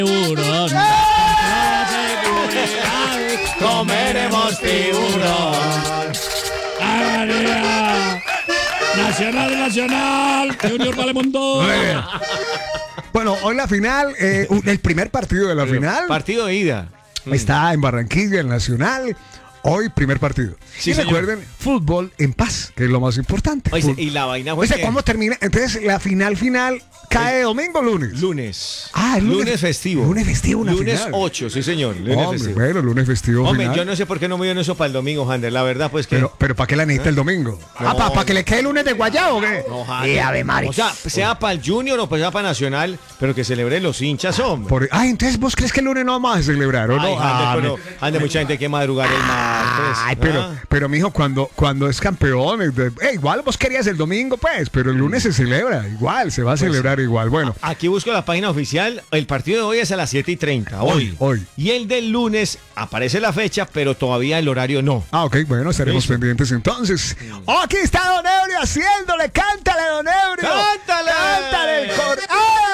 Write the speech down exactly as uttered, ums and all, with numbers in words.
tiburón. Comeremos tiburón. ¡Alegría! Nacional, Nacional. Junior Valemundo. Bueno, hoy la final, eh, el primer partido de la final. Partido de ida. Está en Barranquilla, el Nacional. Hoy, primer partido. Sí, y señor. recuerden, fútbol en paz, que es lo más importante. Oye, Fútbol. y la vaina fue Oye, que- ¿cómo termina? Entonces, la final final cae domingo o lunes. Lunes. Ah, el lunes- lunes festivo. lunes festivo, una Lunes final. ocho, sí, señor. Lunes Hombre, festivo. bueno, lunes festivo Hombre, final. yo no sé por qué no me dieron eso para el domingo, Jander. La verdad, pues que. Pero, pero ¿para qué la necesita el domingo? Ah, ¿para, para que le quede el lunes de guayabo o qué? No, Jander. Eh, Ave María. O sea, sea para el Junior o sea para Nacional, pero que celebren los hinchas, hombre. Por- ah, entonces vos crees que el lunes no vamos a celebrar, ¿o no? Ay, Jander, Ah, pero Jander, mucha gente que madrugar el martes. Ay, pero, ¿ah? pero mijo, cuando, cuando es campeón, eh, de- eh, igual vos querías el domingo, pues, pero el lunes se celebra, igual, se va a celebrar igual. Bueno, Aquí busco la página oficial. El partido de hoy es a las siete y treinta. Hoy. Hoy, hoy. Y el del lunes aparece la fecha, pero todavía el horario no. ah, ok, bueno, estaremos Listo. pendientes entonces. Oh, aquí está Don Ebrio haciéndole, cántale,